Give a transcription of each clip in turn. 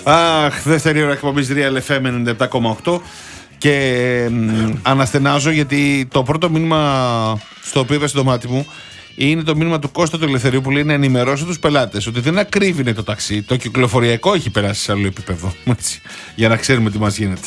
Αχ, δεύτερη ώρα εκπομπής Real FM 97,8 και αναστενάζω γιατί το πρώτο μήνυμα στο οποίο είπα στο μάτι μου είναι το μήνυμα του Κώστα του Ελευθερίου που λέει να ενημερώσει τους πελάτες ότι δεν ακρίβεινε το ταξί, το κυκλοφοριακό έχει περάσει σε άλλο επίπεδο, έτσι, για να ξέρουμε τι μας γίνεται.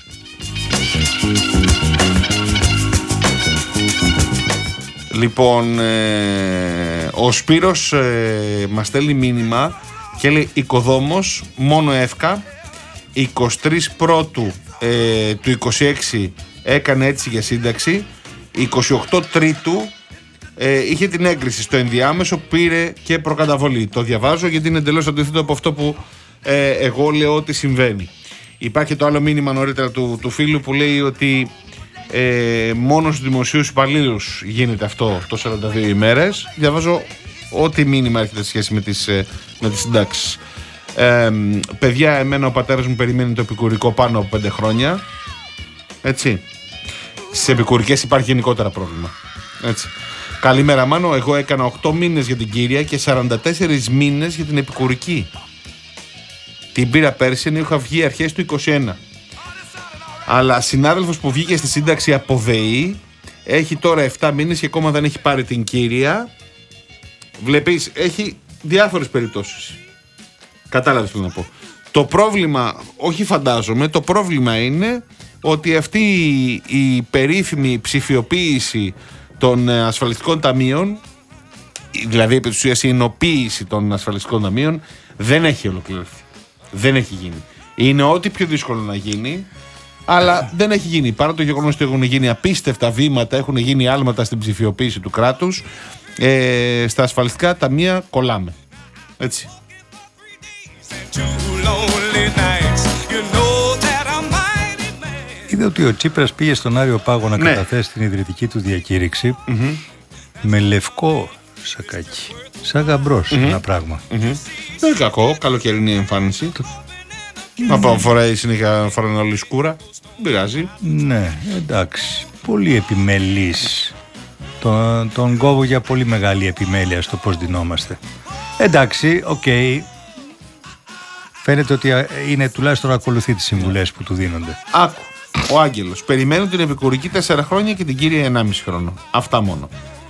Λοιπόν, ο Σπύρος μας στέλνει μήνυμα και λέει οικοδόμος μόνο εύκα 23 Πρώτου του 26 έκανε έτσι για σύνταξη, 28 Τρίτου είχε την έγκριση στο ενδιάμεσο, πήρε και προκαταβολή. Το διαβάζω γιατί είναι εντελώς αντίθετο από αυτό που εγώ λέω ότι συμβαίνει. Υπάρχει το άλλο μήνυμα νωρίτερα του φίλου που λέει ότι μόνο στους δημοσίους υπαλλήλους γίνεται αυτό το 42 ημέρες. Διαβάζω ό,τι μήνυμα έρχεται σε σχέση με τις συντάξεις. Παιδιά, εμένα ο πατέρας μου περιμένει το επικουρικό πάνω από 5 χρόνια. Έτσι. Στις επικουρικές υπάρχει γενικότερα πρόβλημα. Έτσι. Καλημέρα Μάνο, εγώ έκανα 8 μήνες για την κύρια και 44 μήνες για την επικουρική. Την πήρα πέρσι ενώ είχα βγει αρχές του 21. Αλλά συνάδελφος που βγήκε στη σύνταξη από ΔΕΗ έχει τώρα 7 μήνες και ακόμα δεν έχει πάρει την κύρια. Βλέπεις, έχει διάφορες περιπτώσεις. Κατάλαβες τι να πω. Το πρόβλημα, όχι φαντάζομαι, το πρόβλημα είναι ότι αυτή η περίφημη ψηφιοποίηση των ασφαλιστικών ταμείων, δηλαδή επί της ουσίας η ενοποίηση των ασφαλιστικών ταμείων, δεν έχει ολοκληρωθεί. Δεν έχει γίνει. Είναι ό,τι πιο δύσκολο να γίνει, αλλά δεν έχει γίνει. Παρά το γεγονός ότι έχουν γίνει απίστευτα βήματα, έχουν γίνει άλματα στην ψηφιοποίηση του κράτους, στα ασφαλιστικά ταμεία κολλάμε. Έτσι. Είδε ότι ο Τσίπρας πήγε στον Άριο Πάγο να καταθέσει την ιδρυτική του διακήρυξη με λευκό σακάκι. Σαν γαμπρός ένα πράγμα. Δεν είναι κακό, καλοκαιρινή εμφάνιση. Από φοράει συνέχεια φοράνε όλη σκούρα. Δεν πειράζει. Ναι, εντάξει. Πολύ επιμελής. Τον κόβω για πολύ μεγάλη επιμέλεια στο πώς δινόμαστε. Εντάξει, οκ. Φαίνεται ότι είναι τουλάχιστον να ακολουθεί τις συμβουλές που του δίνονται. Άκου. Ο Άγγελος. Περιμένω την επικουρική 4 χρόνια και την κύρια 1,5 χρόνο. Αυτά μόνο.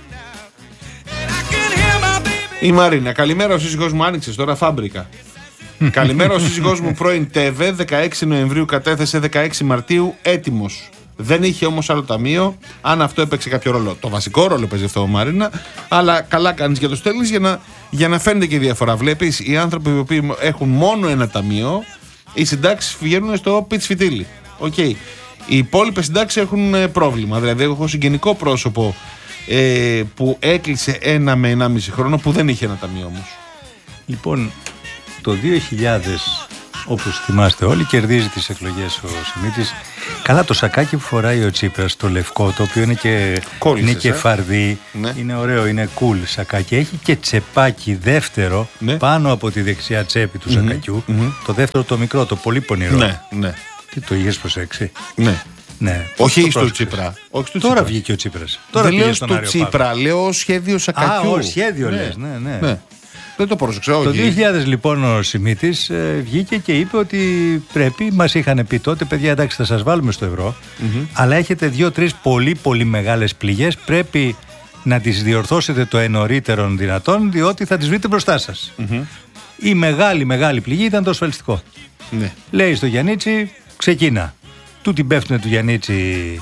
Η Μαρίνα. Καλημέρα, ο σύζυγός μου άνοιξες τώρα φάμπρικα. Καλημέρα, ο σύζυγός μου πρώην ΤΕΒΕ 16 Νοεμβρίου κατέθεσε 16 Μαρτίου έτοιμος. Δεν είχε όμως άλλο ταμείο, αν αυτό έπαιξε κάποιο ρόλο. Το βασικό ρόλο παίζει αυτό, Μαρίνα, αλλά καλά κάνεις και το στέλνεις για να φαίνεται και η διαφορά. Βλέπεις, οι άνθρωποι οι οποίοι έχουν μόνο ένα ταμείο, οι συντάξεις βγαίνουν στο πιτς φιτίλι. Okay. Οι υπόλοιπες συντάξεις έχουν πρόβλημα. Δηλαδή, έχω συγγενικό πρόσωπο που έκλεισε 1 με 1,5 χρόνο που δεν είχε ένα ταμείο όμως. Λοιπόν, το 2000, όπως θυμάστε όλοι, κερδίζει τις εκλογές ο Σιμίτης. Καλά, το σακάκι που φοράει ο Τσίπρας, το λευκό, το οποίο είναι και φαρδί, ναι. Είναι ωραίο, είναι cool σακάκι. Έχει και τσεπάκι δεύτερο, ναι, πάνω από τη δεξιά τσέπη του σακακιού. Το δεύτερο το μικρό, το πολύ πονηρό. Ναι, ναι. Τι το είχες προσέξει? Ναι. Ναι. Όχι στο Τσίπρα. Τώρα βγήκε ο Τσίπρας. Δεν λέω στο Τσίπρα, λέω σχέδιο σακακιού. Α, σχέδιο λες, ναι. Δεν το πρόσεξα. Το 2000 λοιπόν ο Σιμίτης βγήκε και είπε ότι πρέπει, μας είχαν πει τότε, παιδιά, εντάξει, θα σας βάλουμε στο ευρώ, αλλά έχετε 2-3 πολύ πολύ μεγάλες πληγές, πρέπει να τις διορθώσετε το ενωρίτερον δυνατόν, διότι θα τις βρείτε μπροστά σας. Η μεγάλη πληγή ήταν το ασφαλιστικό. Ναι. Λέει στο Γιαννίτσι, ξεκίνα. Του την πέφτουνε του Γιαννίτσι.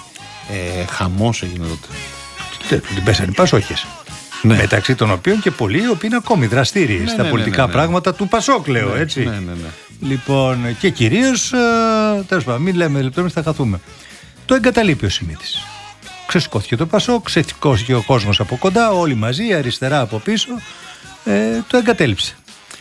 Χαμός έγινε τότε. Του την πέσανε πασόχες. Ναι. Μεταξύ των οποίων και πολλοί οι οποίοι είναι ακόμη δραστήριοι στα πολιτικά πράγματα του Πασόκ, λέω, έτσι. Ναι. Λοιπόν, και κυρίως, τέλος πάντων, μην λέμε λεπτομέρειες, θα χαθούμε. Το εγκαταλείπει ο Σιμίτης. Ξεσηκώθηκε το Πασόκ, ξεσηκώθηκε ο κόσμος από κοντά, όλοι μαζί, αριστερά από πίσω, το εγκατέλειψε.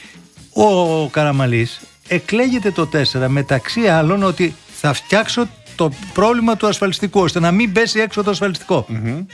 Ο Καραμανλής εκλέγεται το 4 μεταξύ άλλων ότι θα φτιάξω το πρόβλημα του ασφαλιστικού, ώστε να μην πέσει έξω το ασφαλιστικό.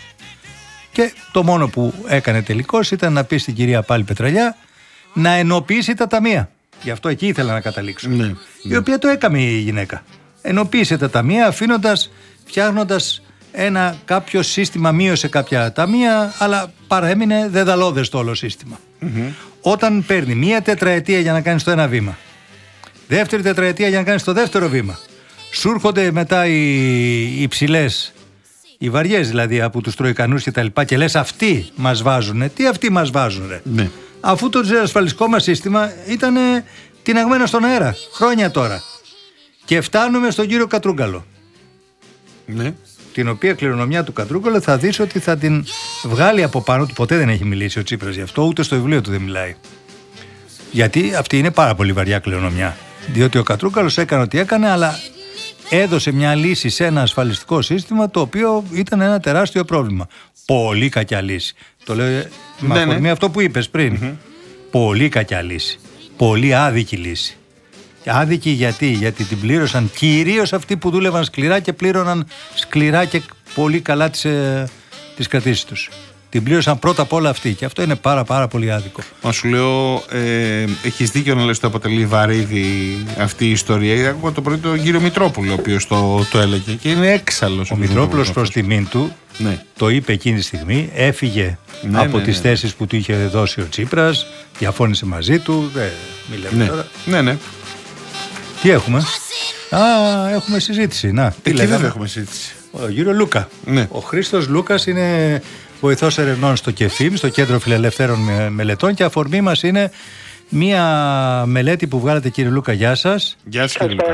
Και το μόνο που έκανε τελικώς ήταν να πει στην κυρία πάλι Πετραλιά να ενοποιήσει τα ταμεία. Γι' αυτό εκεί ήθελα να καταλήξω. Ναι. Η οποία το έκαμε η γυναίκα. Ενοποίησε τα ταμεία φτιάχνοντας ένα κάποιο σύστημα, μείωσε κάποια ταμεία, αλλά παραέμεινε δεδαλώδες το όλο σύστημα. Όταν παίρνει 1 τετραετία για να κάνεις το ένα βήμα, Δεύτερη τετραετία για να κάνεις το δεύτερο βήμα. Σου έρχονται μετά οι υψηλές, οι βαριές δηλαδή από τους Τροικανούς και τα λοιπά και λες αυτοί μας βάζουνε. Τι αυτοί μας βάζουνε? Ναι. Αφού το ασφαλιστικό μας σύστημα ήταν τιναγμένο στον αέρα χρόνια τώρα. Και φτάνουμε στον κύριο Κατρούγκαλο. Ναι. Την οποία κληρονομιά του Κατρούγκαλο θα δεις ότι θα την βγάλει από πάνω του. Ποτέ δεν έχει μιλήσει ο Τσίπρας γι' αυτό, ούτε στο βιβλίο του δεν μιλάει. Γιατί αυτή είναι πάρα πολύ βαριά κληρονομιά. Διότι ο Κατρούγκαλος έκανε ό,τι έκανε, αλλά έδωσε μια λύση σε ένα ασφαλιστικό σύστημα το οποίο ήταν ένα τεράστιο πρόβλημα. Πολύ κακιά λύση. Το λέω με αφορμή αυτό που είπες πριν. Πολύ κακιά λύση. Πολύ άδικη λύση. Άδικη γιατί την πλήρωσαν κυρίως αυτοί που δούλευαν σκληρά και πλήρωναν σκληρά και πολύ καλά τις κρατήσεις τους. Την πλήρωσαν πρώτα απ' όλα αυτοί και αυτό είναι πάρα πολύ άδικο. Μα σου λέω, έχεις δίκιο να λες ότι αποτελεί βαρύδι αυτή η ιστορία. Άκουγα το πρωί τον κύριο Μητρόπουλο, ο οποίος το έλεγε και είναι έξαλλος. Ο Μητρόπουλος προς τιμήν του το είπε εκείνη τη στιγμή, έφυγε από τις θέσεις που του είχε δώσει ο Τσίπρας, διαφώνησε μαζί του, μιλάμε τώρα. Ναι. Τι έχουμε? Έχουμε συζήτηση. Τι λέγαμε? Έχουμε συζήτηση. Ο κύριο Λούκα. Ναι. Ο Χρήστος Λούκας είναι βοηθός ερευνών στο ΚΕΦΙΜ, στο Κέντρο Φιλελευθέρων Μελετών, και αφορμή μας είναι μία μελέτη που βγάλατε, κύριε Λούκα. Γεια σας. Γεια σας, κύριε Λούκα.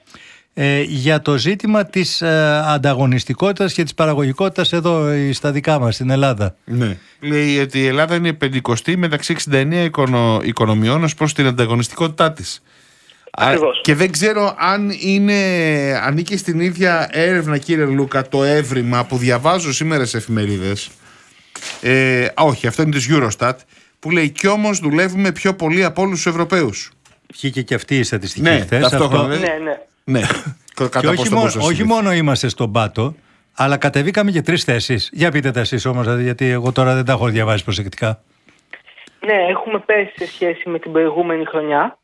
Για το ζήτημα της ανταγωνιστικότητας και της παραγωγικότητας εδώ στα δικά μας στην Ελλάδα. Ναι. Λέει ότι η Ελλάδα είναι 50η μεταξύ 69 οικονομιών ως προς την ανταγωνιστικότητά της. Και δεν ξέρω αν ανήκει στην ίδια έρευνα, κύριε Λούκα, το έβριμα που διαβάζω σήμερα σε εφημερίδες. Όχι, αυτό είναι της Eurostat, που λέει κι όμως δουλεύουμε πιο πολύ από όλους τους Ευρωπαίους. Βγήκε και αυτή η στατιστική χθες. Ναι. Και όχι μόνο είμαστε στον πάτο, αλλά κατεβήκαμε και 3 θέσεις. Για πείτε τα εσείς όμως, γιατί εγώ τώρα δεν τα έχω διαβάσει προσεκτικά. Ναι, έχουμε πέσει σε σχέση με την προηγούμενη χρονιά.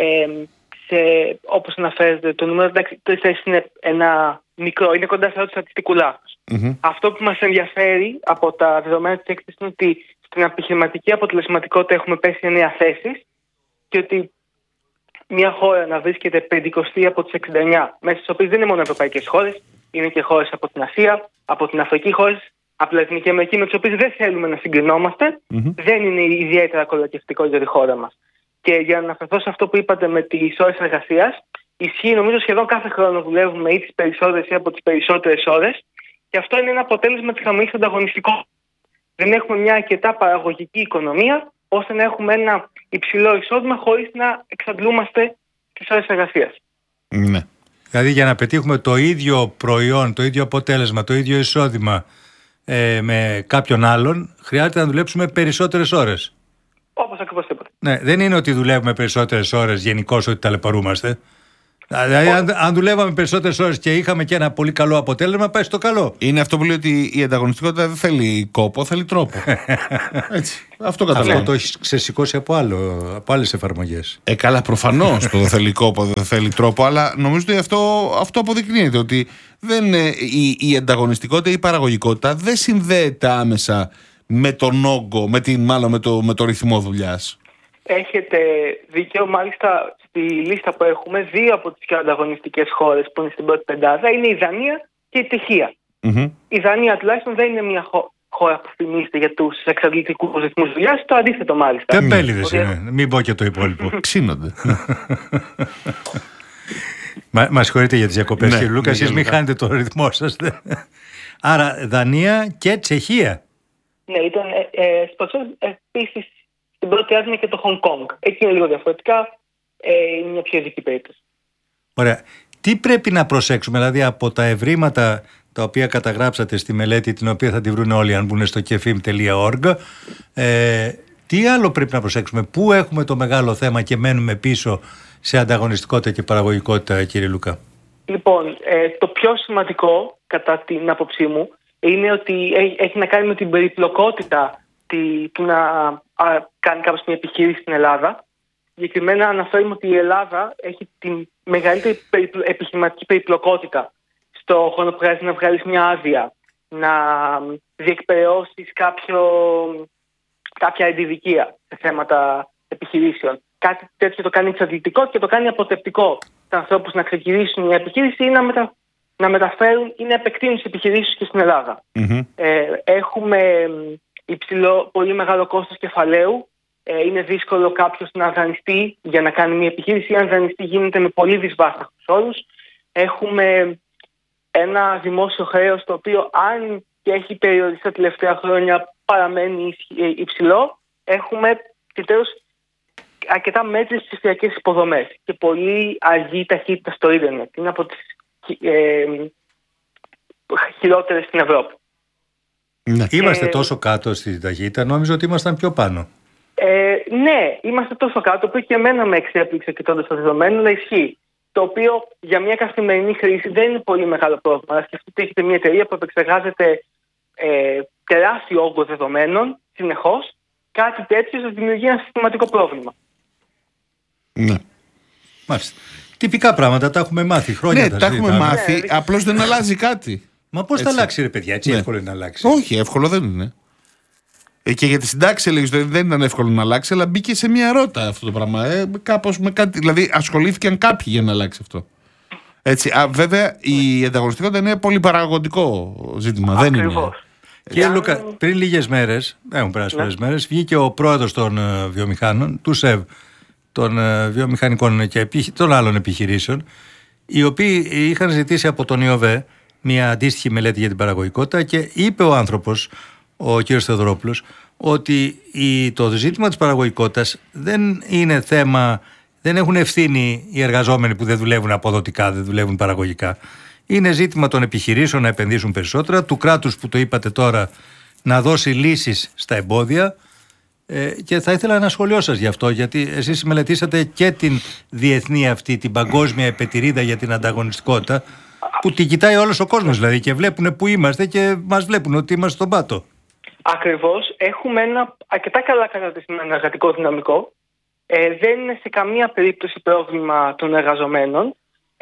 Όπως αναφέρεται, το νούμερο 3 θέσεις είναι ένα μικρό, είναι κοντά σε στατιστικού λάθος. Αυτό που μας ενδιαφέρει από τα δεδομένα της έκθεσης είναι ότι στην επιχειρηματική αποτελεσματικότητα έχουμε πέσει 9 θέσεις και ότι μια χώρα να βρίσκεται 50η από τις 69, μέσα στις οποίες δεν είναι μόνο ευρωπαϊκές χώρες, είναι και χώρες από την Ασία, από την Αφρική, χώρες από τη Λατινική Αμερική, με τις οποίες δεν θέλουμε να συγκρινόμαστε, δεν είναι ιδιαίτερα κολακευτικό για τη χώρα μας. Και για να αναφερθώ σε αυτό που είπατε με τις ώρες εργασίας, ισχύει νομίζω σχεδόν κάθε χρόνο δουλεύουμε ή τις περισσότερες ή από τις περισσότερες ώρες, και αυτό είναι ένα αποτέλεσμα της χαμηλής ανταγωνιστικότητας. Δεν έχουμε μια αρκετά παραγωγική οικονομία ώστε να έχουμε ένα υψηλό εισόδημα χωρίς να εξαντλούμαστε τις ώρες εργασίας. Ναι. Δηλαδή για να πετύχουμε το ίδιο προϊόν, το ίδιο αποτέλεσμα, το ίδιο εισόδημα με κάποιον άλλον, χρειάζεται να δουλέψουμε περισσότερες ώρες. Όπως ακριβώς είπατε. Ναι, δεν είναι ότι δουλεύουμε περισσότερες ώρες γενικώς ότι ταλαιπωρούμαστε. Δηλαδή, αν δουλεύαμε περισσότερες ώρες και είχαμε και ένα πολύ καλό αποτέλεσμα, πάει στο καλό. Είναι αυτό που λέει ότι η ανταγωνιστικότητα δεν θέλει κόπο, θέλει τρόπο. Έτσι. Αυτό καταλαβαίνω. Αυτό το έχει ξεσηκώσει από άλλες εφαρμογές. Καλά, προφανώς το δεν θέλει κόπο, δεν θέλει τρόπο, αλλά νομίζω ότι αυτό αποδεικνύεται ότι η ανταγωνιστικότητα ή η παραγωγικότητα δεν συνδέεται άμεσα με τον όγκο, με το ρυθμό δουλειάς. Έχετε δίκιο, μάλιστα στη λίστα που έχουμε, 2 από τις πιο ανταγωνιστικές χώρες που είναι στην πρώτη πεντάδα είναι η Δανία και η Τσεχία. Η Δανία τουλάχιστον δεν είναι μια χώρα που φημίζεται για τους εξαντλητικούς ρυθμούς δουλειάς, το αντίθετο μάλιστα. Τεμπέληδες είναι, μην πω και το υπόλοιπο. Ξύνονται. Μας συγχωρείτε για τις διακοπές, κύριε Λούκα, εσείς μην χάνετε το ρυθμό σας. Άρα Δανία και Τσεχία. Ναι, ήταν επίσης στην πρώτη άδεια και το Χονγκ Κονγκ. Εκεί είναι λίγο διαφορετικά, είναι μια πιο ειδική περίπτωση. Ωραία. Τι πρέπει να προσέξουμε, δηλαδή από τα ευρήματα τα οποία καταγράψατε στη μελέτη, την οποία θα τη βρουν όλοι αν μπουν στο kefim.org, τι άλλο πρέπει να προσέξουμε, πού έχουμε το μεγάλο θέμα και μένουμε πίσω σε ανταγωνιστικότητα και παραγωγικότητα, κύριε Λούκα? Λοιπόν, το πιο σημαντικό κατά την άποψή μου είναι ότι έχει να κάνει με την περιπλοκότητα του να κάνει κάποιος μια επιχείρηση στην Ελλάδα. Συγκεκριμένα αναφέρουμε ότι η Ελλάδα έχει τη μεγαλύτερη επιχειρηματική περιπλοκότητα στο χρόνο που χρειάζεται να βγάλεις μια άδεια, να διεκπαιρεώσεις κάποια αντιδικία σε θέματα επιχειρήσεων, κάτι τέτοιο το κάνει εξαντλητικό και το κάνει αποτρεπτικό τους ανθρώπους να ξεκινήσουν μια επιχείρηση ή να μεταφέρουν ή να επεκτείνουν τις επιχειρήσεις και στην Ελλάδα. Έχουμε υψηλό, πολύ μεγάλο κόστος κεφαλαίου. Είναι δύσκολο κάποιος να δανειστεί για να κάνει μια επιχείρηση, ή αν δανειστεί γίνεται με πολύ δυσβάσταχτους όρους. Έχουμε ένα δημόσιο χρέος το οποίο, αν και έχει περιοριστεί τα τελευταία χρόνια, παραμένει υψηλό. Έχουμε και τέλος αρκετά μέτρες ψηφιακές υποδομές και πολύ αργή ταχύτητα στο ίντερνετ. Είναι από τις χειρότερες στην Ευρώπη. Ναι. Είμαστε τόσο κάτω στη ταχύτητα, νόμιζα ότι ήμασταν πιο πάνω. Ναι, είμαστε τόσο κάτω, το οποίο και εμένα με εξέπληξε κοιτώντας το δεδομένο, αλλά ισχύει. Το οποίο για μια καθημερινή χρήση δεν είναι πολύ μεγάλο πρόβλημα. Αλλά σκεφτείτε ότι έχετε μια εταιρεία που επεξεργάζεται τεράστιο όγκο δεδομένων συνεχώς. Κάτι τέτοιο σας δημιουργεί ένα συστηματικό πρόβλημα. Ναι. Μάλιστα. Τυπικά πράγματα τα έχουμε μάθει χρόνια. Ναι, τα έχουμε μάθει, απλώς δεν αλλάζει κάτι. Μα πώς θα αλλάξει, ρε παιδιά, έτσι εύκολο είναι να αλλάξει? Όχι, εύκολο δεν είναι. Και για τη συντάξη έλεγες δεν ήταν εύκολο να αλλάξει, αλλά μπήκε σε μια ρότα αυτό το πράγμα. Κάπως με κάτι, δηλαδή ασχολήθηκαν κάποιοι για να αλλάξει αυτό. Έτσι, βέβαια η ανταγωνιστικότητα είναι πολύ παραγωγικό ζήτημα. Δεν είναι. Κύριε Λούκα, πριν λίγες μέρες, έχουν περάσει πολλές μέρες, βγήκε ο πρόεδρος των βιομηχάνων, του ΣΕΒ, των βιομηχανικών και των άλλων επιχειρήσεων, οι οποίοι είχαν ζητήσει από τον ΙΟΒΕ μια αντίστοιχη μελέτη για την παραγωγικότητα, και είπε ο άνθρωπος, ο κ. Θεοδωρόπουλος, ότι το ζήτημα της παραγωγικότητας δεν είναι θέμα, δεν έχουν ευθύνη οι εργαζόμενοι που δεν δουλεύουν αποδοτικά, δεν δουλεύουν παραγωγικά. Είναι ζήτημα των επιχειρήσεων να επενδύσουν περισσότερα, του κράτους που το είπατε τώρα να δώσει λύσεις στα εμπόδια, και θα ήθελα ένα σχολείο σας γι' αυτό, γιατί εσείς μελετήσατε και την διεθνή αυτή, την παγκόσμια επετηρίδα για την ανταγωνιστικότητα, που την κοιτάει όλος ο κόσμος δηλαδή, και βλέπουν που είμαστε και μας βλέπουν ότι είμαστε στον πάτο. Ακριβώς. Έχουμε ένα αρκετά καλά καταρτισμένο εργατικό δυναμικό. Δεν είναι σε καμία περίπτωση πρόβλημα των εργαζομένων.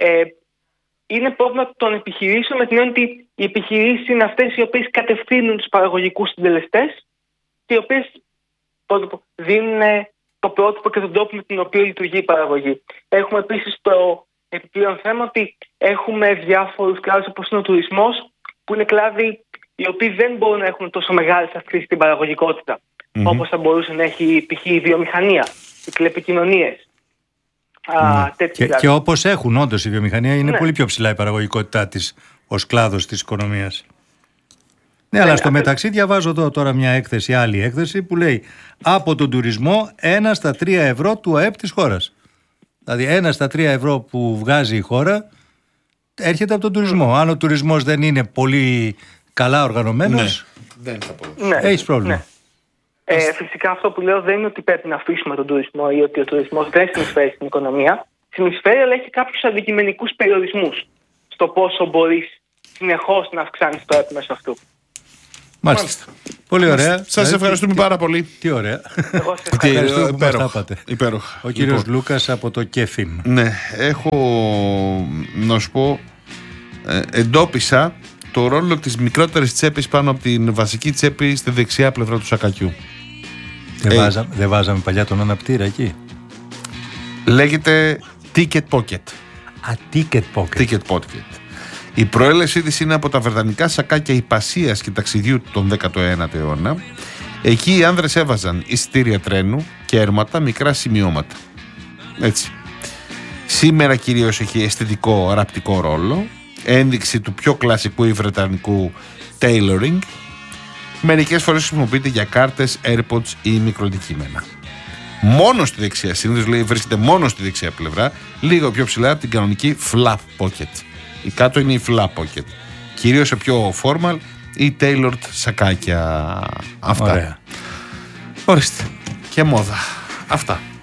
Είναι πρόβλημα των επιχειρήσεων, με την έννοια ότι οι επιχειρήσεις είναι αυτές οι οποίες κατευθύνουν τους παραγωγικούς συντελεστές και οι οποίες δίνουν το πρότυπο και τον τρόπο με τον οποίο λειτουργεί η παραγωγή. Έχουμε επίσης το επιπλέον θέμα ότι έχουμε διάφορους κλάδους όπως είναι ο τουρισμός, που είναι κλάδοι οι οποίοι δεν μπορούν να έχουν τόσο μεγάλες αυξήσεις στην παραγωγικότητα, όπως θα μπορούσε να έχει π.χ. η βιομηχανία, οι τηλεπικοινωνίες. Και όπως έχουν όντως η βιομηχανία, είναι πολύ πιο ψηλά η παραγωγικότητά της ως κλάδος της οικονομίας. Ναι, αλλά στο μεταξύ διαβάζω εδώ τώρα μια έκθεση, άλλη έκθεση, που λέει από τον τουρισμό 1 στα 3 ευρώ του ΑΕΠ της χώρας. Δηλαδή 1 στα 3 ευρώ που βγάζει η χώρα έρχεται από τον τουρισμό. Αν ο τουρισμός δεν είναι πολύ καλά οργανωμένος, δεν θα πω. Έχεις πρόβλημα. Φυσικά αυτό που λέω δεν είναι ότι πρέπει να αφήσουμε τον τουρισμό ή ότι ο τουρισμός δεν συνεισφέρει στην οικονομία. Συνεισφέρει, αλλά έχει κάποιους αντικειμενικούς περιορισμούς στο πόσο μπορείς συνεχώς να αυξάνεις το ΑΕΠ μέσω αυτού. Μάλιστα. Πολύ ωραία. Σας ευχαριστούμε πάρα πολύ. Τι ωραία. Εγώ σας ευχαριστώ. Υπέροχα. Ο κύριος Λούκας από το ΚΕΦΙΜ. Ναι, έχω να σου πω, εντόπισα το ρόλο της μικρότερης τσέπης πάνω από την βασική τσέπη στη δεξιά πλευρά του σακακιού. Δεν βάζαμε παλιά τον αναπτήρα εκεί? Λέγεται ticket pocket. Ticket pocket. Ticket pocket. Η προέλευσή της είναι από τα βρετανικά σακάκια υπασίας και ταξιδιού τον 19ο αιώνα. Εκεί οι άνδρες έβαζαν εισιτήρια τρένου, κέρματα, μικρά σημειώματα. Έτσι. Σήμερα κυρίως έχει αισθητικό ραπτικό ρόλο, ένδειξη του πιο κλασικού ή βρετανικού tailoring. Μερικές φορές χρησιμοποιείται για κάρτες, AirPods ή μικροαντικείμενα. Μόνο στη δεξιά, συνήθως λέει βρίσκεται μόνο στη δεξιά πλευρά, λίγο πιο ψηλά από την κανονική flap pocket. Η κάτω είναι η flap pocket. Κυρίως σε πιο formal ή tailored σακάκια αυτά. Ωραία. Ορίστε. Και μόδα. Αυτά.